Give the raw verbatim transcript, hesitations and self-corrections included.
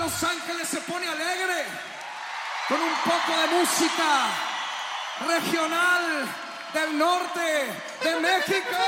Los Ángeles se pone alegre con un poco de música regional del norte de México.